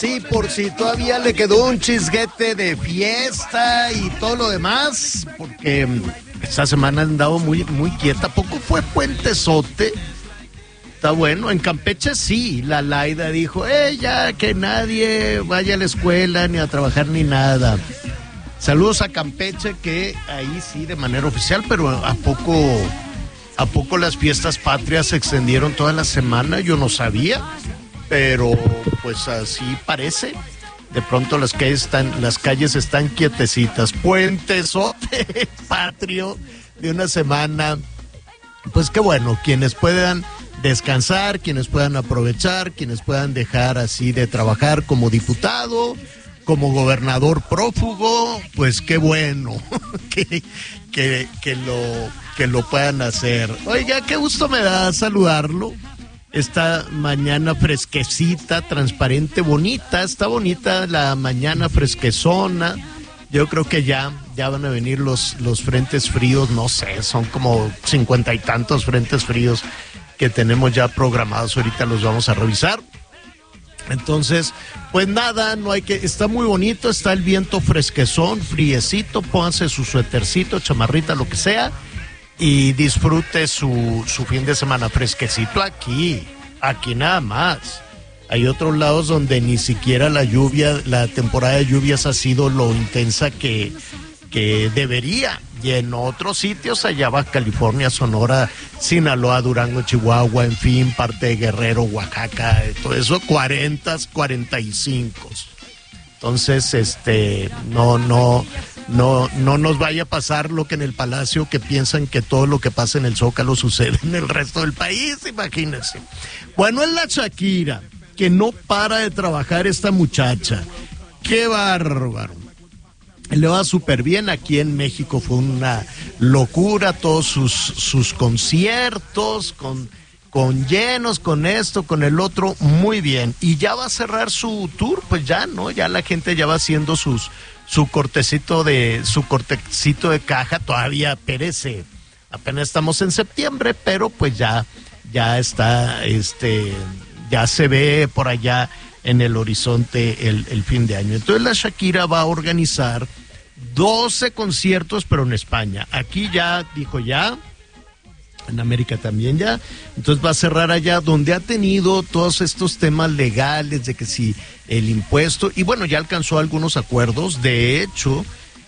Sí, por si todavía le quedó un chisguete de fiesta y todo lo demás, porque esta semana han andado muy quieta. ¿Poco fue puentezote? Está bueno, en Campeche sí, la Laida dijo, ya que nadie vaya a la escuela ni a trabajar ni nada. Saludos a Campeche, que ahí sí de manera oficial, pero ¿a poco las fiestas patrias se extendieron toda la semana? Yo no sabía. Pero pues así parece. De pronto las calles están quietecitas. Puentezote patrio de una semana. Pues qué bueno, quienes puedan descansar, quienes puedan aprovechar, quienes puedan dejar así de trabajar como diputado, como gobernador prófugo, pues qué bueno que lo puedan hacer. Oiga, qué gusto me da saludarlo. Esta mañana fresquecita, transparente, bonita, está bonita la mañana fresquezona. Yo creo que ya van a venir los frentes fríos, no sé, son como 50 y tantos frentes fríos que tenemos ya programados, ahorita los vamos a revisar. Entonces, pues nada, está muy bonito, está el viento fresquezón, friecito, pónganse su suétercito, chamarrita, lo que sea, y disfrute su fin de semana fresquecito aquí nada más. Hay otros lados donde ni siquiera la temporada de lluvias ha sido lo intensa que debería. Y en otros sitios, allá Baja California, Sonora, Sinaloa, Durango, Chihuahua, en fin, parte de Guerrero, Oaxaca, todo eso, 40, 45. Entonces, no nos vaya a pasar lo que en el Palacio, que piensan que todo lo que pasa en el Zócalo sucede en el resto del país, imagínense. Bueno, es la Shakira, que no para de trabajar esta muchacha. ¡Qué bárbaro! Le va súper bien. Aquí en México fue una locura, todos sus conciertos, con llenos, con esto, con el otro, muy bien. Y ya va a cerrar su tour, pues ya, ¿no? Ya la gente ya va haciendo su cortecito de caja, todavía perece. Apenas estamos en septiembre, pero pues ya está, ya se ve por allá en el horizonte el fin de año. Entonces la Shakira va a organizar 12 conciertos, pero en España. Aquí ya dijo ya, en América también ya. Entonces va a cerrar allá donde ha tenido todos estos temas legales de que si el impuesto, y bueno, ya alcanzó algunos acuerdos. De hecho,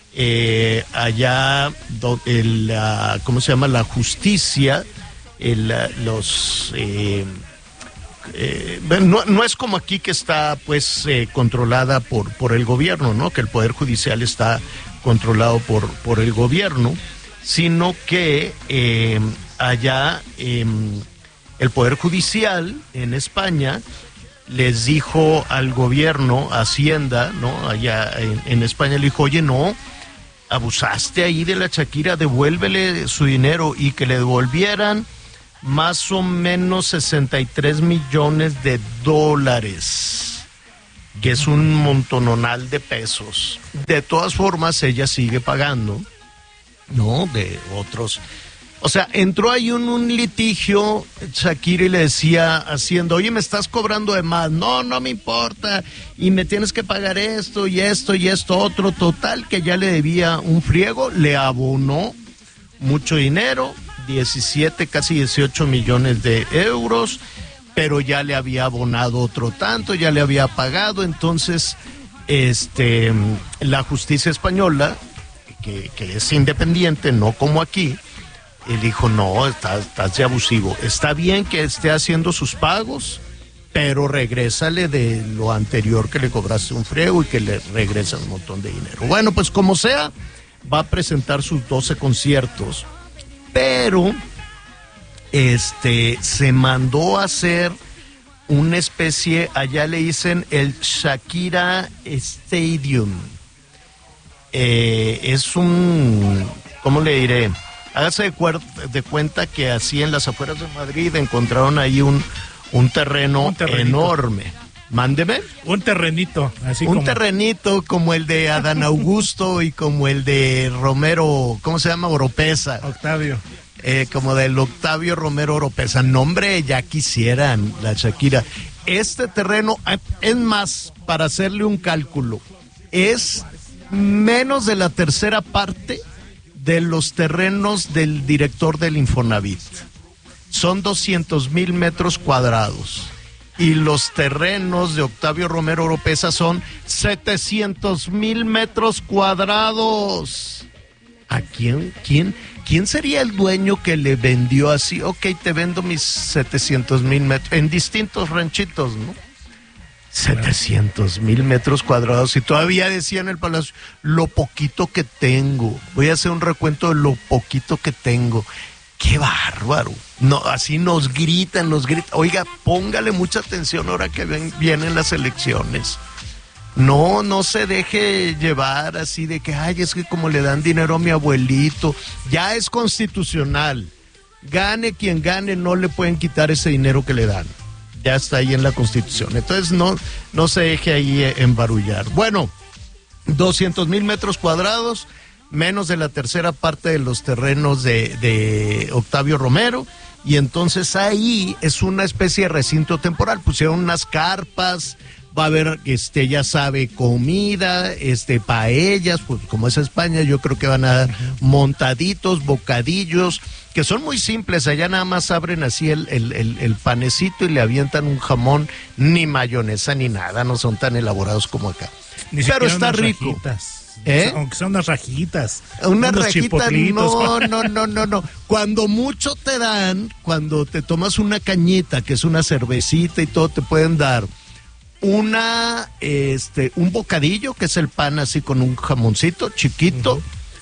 allá ¿cómo se llama? La justicia, no es como aquí, que está pues controlada por el gobierno, ¿no? Que el Poder Judicial está controlado por el gobierno, sino que allá el Poder Judicial en España les dijo al gobierno, Hacienda, ¿no? Allá en España le dijo, oye, no, abusaste ahí de la Shakira, devuélvele su dinero, y que le devolvieran más o menos 63 millones de dólares, que es un montononal de pesos. De todas formas, ella sigue pagando, ¿no? De otros. O sea, entró ahí un litigio, Shakira, y le decía Hacienda, oye, me estás cobrando de más. No me importa, y me tienes que pagar esto y esto y esto otro. Total, que ya le debía un friego, le abonó mucho dinero, 17, casi 18 millones de euros, pero ya le había abonado otro tanto, ya le había pagado. Entonces, la justicia española, que es independiente, no como aquí, él dijo, no, estás de abusivo. Está bien que esté haciendo sus pagos, pero regrésale de lo anterior que le cobraste un friego, y que le regresa un montón de dinero. Bueno, pues como sea, va a presentar sus 12 conciertos, pero se mandó a hacer una especie, allá le dicen el Shakira Stadium. Es un, ¿cómo le diré? Hágase de cuenta que así en las afueras de Madrid encontraron ahí un terreno enorme. Mándeme. Un terrenito, así un terrenito como el de Adán Augusto y como el de Romero, ¿cómo se llama? Oropesa. Octavio. Como del Octavio Romero Oropesa. No, hombre, ya quisieran la Shakira. este terreno, es más, para hacerle un cálculo, es menos de la tercera parte de los terrenos del director del Infonavit. Son 200,000 metros cuadrados. Y los terrenos de Octavio Romero Oropeza son 700,000 metros cuadrados. ¿A quién sería el dueño que le vendió así? Ok, te vendo mis 700,000 metros, en distintos ranchitos, ¿no? 700,000 metros cuadrados. Y todavía decía en el palacio, lo poquito que tengo. Voy a hacer un recuento de lo poquito que tengo. ¡Qué bárbaro! No, así nos gritan. Oiga, póngale mucha atención ahora que vienen las elecciones. No se deje llevar así de que, ay, es que como le dan dinero a mi abuelito, ya es constitucional. Gane quien gane, no le pueden quitar ese dinero que le dan. Ya está ahí en la Constitución. Entonces no se deje ahí embarullar. Bueno, 200,000 metros cuadrados, menos de la tercera parte de los terrenos de Octavio Romero, y entonces ahí es una especie de recinto temporal. Pusieron unas carpas, va a haber, ya sabe, comida, paellas, pues como es España, yo creo que van a dar montaditos, bocadillos, que son muy simples. Allá nada más abren así el panecito y le avientan un jamón, ni mayonesa ni nada, no son tan elaborados como acá. Pero está rico. Rajitas. Aunque sean unas rajitas. Unas rajitas, no. Cuando mucho te dan, cuando te tomas una cañita, que es una cervecita y todo, te pueden dar un bocadillo, que es el pan así con un jamoncito chiquito,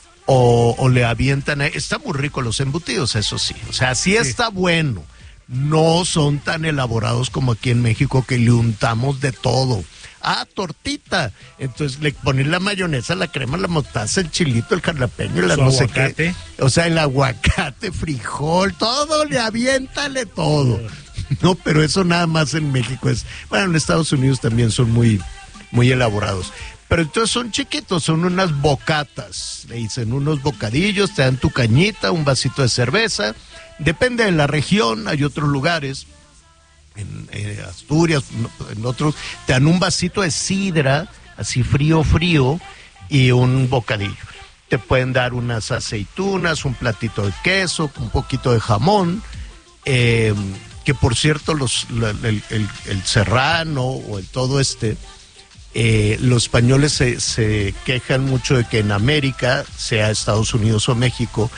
o le avientan, está muy rico los embutidos, eso sí, o sea, sí está bueno, no son tan elaborados como aquí en México, que le untamos de todo. Tortita, entonces le ponen la mayonesa, la crema, la mostaza, el chilito, el jalapeño, la no sé qué, o sea, el aguacate, frijol, todo, aviéntale todo. No, pero eso nada más en México es, bueno, en Estados Unidos también son muy, muy elaborados. Pero entonces son chiquitos, son unas bocatas, le dicen unos bocadillos, te dan tu cañita, un vasito de cerveza, depende de la región, hay otros lugares, en Asturias, en otros, te dan un vasito de sidra, así frío, y un bocadillo. Te pueden dar unas aceitunas, un platito de queso, un poquito de jamón, que por cierto el serrano o el todo los españoles se quejan mucho de que en América, sea Estados Unidos o México,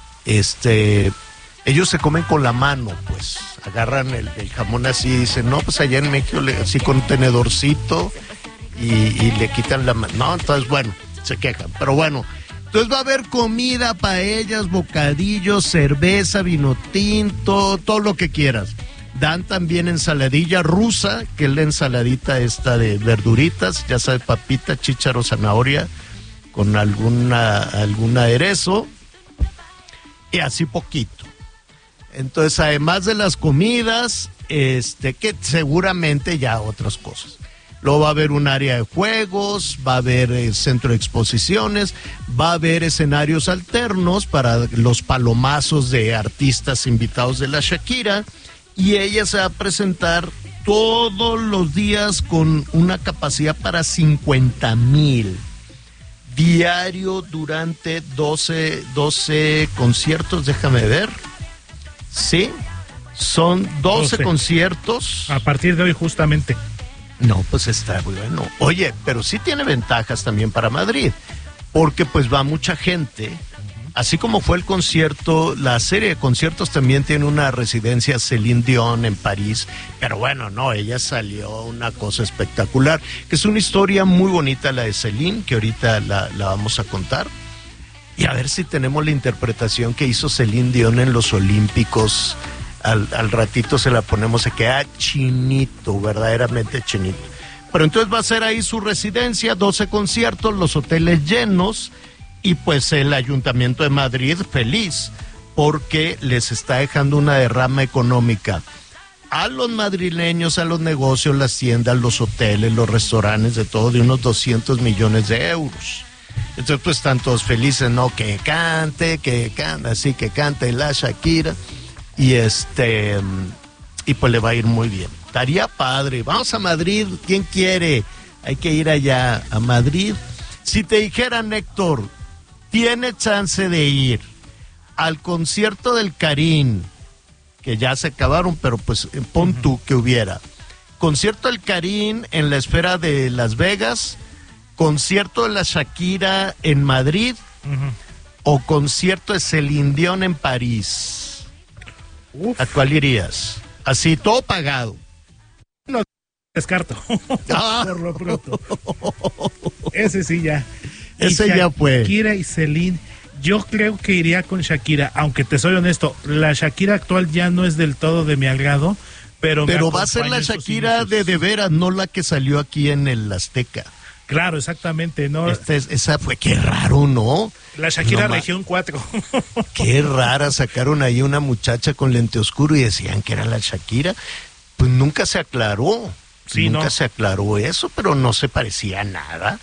ellos se comen con la mano, pues agarran el jamón así y dicen, no, pues allá en México así con un tenedorcito y le quitan la mano. No, entonces bueno, se quejan, pero bueno. Entonces va a haber comida, paellas, bocadillos, cerveza, vino tinto, todo lo que quieras. Dan también ensaladilla rusa, que es la ensaladita esta de verduritas, ya sabes, papita, chícharo, zanahoria, con algún aderezo, y así poquito. Entonces, además de las comidas, que seguramente ya otras cosas. Luego va a haber un área de juegos, va a haber centro de exposiciones, va a haber escenarios alternos para los palomazos de artistas invitados de la Shakira, y ella se va a presentar todos los días con una capacidad para 50,000 diario durante 12 conciertos, déjame ver. Sí, son 12 conciertos. A partir de hoy justamente. No, pues está bueno. Oye, pero sí tiene ventajas también para Madrid, porque pues va mucha gente. Así como fue el concierto, la serie de conciertos también tiene una residencia Celine Dion en París, pero bueno, no, ella salió una cosa espectacular, que es una historia muy bonita la de Celine, que ahorita la vamos a contar, y a ver si tenemos la interpretación que hizo Celine Dion en los Olímpicos, al ratito se la ponemos, se queda chinito, verdaderamente chinito. Pero entonces va a ser ahí su residencia, 12 conciertos, los hoteles llenos, y pues el Ayuntamiento de Madrid feliz porque les está dejando una derrama económica a los madrileños, a los negocios, las tiendas, los hoteles, los restaurantes, de todo, de unos 200 millones de euros. Entonces pues están todos felices, ¿no? Que cante, así que cante la Shakira, y pues le va a ir muy bien. Estaría padre. Vamos a Madrid, ¿quién quiere? Hay que ir allá, a Madrid. Si te dijeran, Héctor, tiene chance de ir al concierto del Karin, que ya se acabaron, pero pues pon tú que hubiera. Concierto del Karin en la esfera de Las Vegas, concierto de la Shakira en Madrid, o concierto de Celine Dion en París. Uf. ¿A cuál irías? Así, todo pagado. No descarto. Ah. Por lo pronto. Ese sí ya. Ese ya fue. Shakira y Celine. Yo creo que iría con Shakira, aunque te soy honesto, la Shakira actual ya no es del todo de mi agrado, pero va a ser la Shakira de veras, no la que salió aquí en el Azteca. Claro, exactamente, ¿no? Esa fue, qué raro, ¿no? La Shakira No, Región 4. Qué rara, sacaron ahí una muchacha con lente oscuro y decían que era la Shakira. Pues nunca se aclaró, Sí, nunca no. se aclaró eso, pero no se parecía a nada.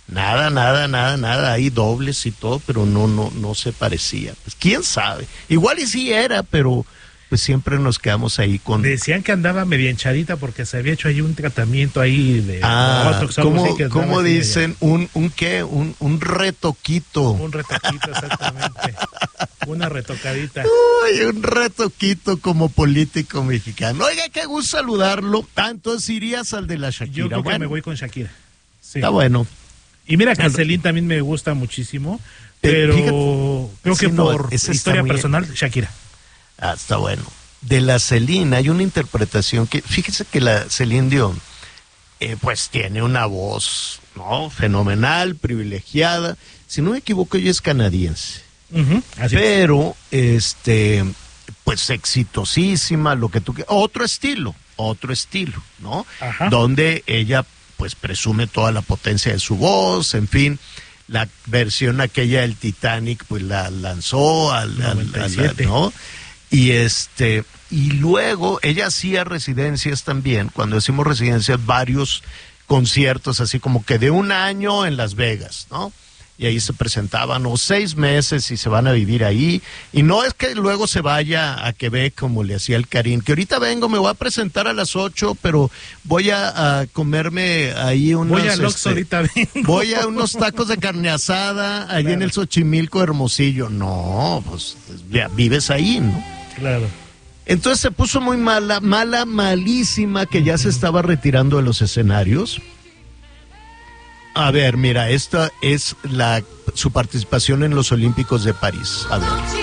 Nada, hay dobles y todo, pero no se parecía. Pues quién sabe, igual y sí era, pero pues siempre nos quedamos ahí con... Decían que andaba media hinchadita porque se había hecho ahí un tratamiento ahí de botox, algo así, que andaba ¿cómo así dicen? ¿Un qué? Un retoquito. Un retoquito, exactamente. Una retocadita. Uy, un retoquito como político mexicano. Oiga, qué gusto saludarlo. Entonces irías al de la Shakira. Yo creo que Bueno, me voy con Shakira. Sí. está bueno. Y mira que Celine también me gusta muchísimo, Fíjate, pero creo que sí, no, por ese está historia muy- personal, Shakira. Está bueno. De la Celine hay una interpretación que, fíjese que la Celine Dion, pues tiene una voz, ¿no? Fenomenal, privilegiada. Si no me equivoco, ella es canadiense. Así es. Pero, pues exitosísima, lo que tú quieras. Otro estilo, ¿no? Ajá. Donde ella, pues presume toda la potencia de su voz, en fin. La versión aquella del Titanic, pues la lanzó al 97. ¿no? Y luego ella hacía residencias también, cuando decimos residencias, varios conciertos, así como que de un año en Las Vegas, ¿no? Y ahí se presentaban, o 6 meses y se van a vivir ahí. Y no es que luego se vaya a Quebec como le hacía el Karin, que ahorita vengo, me voy a presentar a las 8, pero voy a comerme ahí unos... Voy al Oxxo ahorita vengo. Voy a unos tacos de carne asada allí en el Xochimilco, Hermosillo. No, pues ya vives ahí, ¿no? Claro. Entonces se puso muy malísima, que ya se estaba retirando de los escenarios. A ver, mira, esta es su participación en los Olímpicos de París. A ver.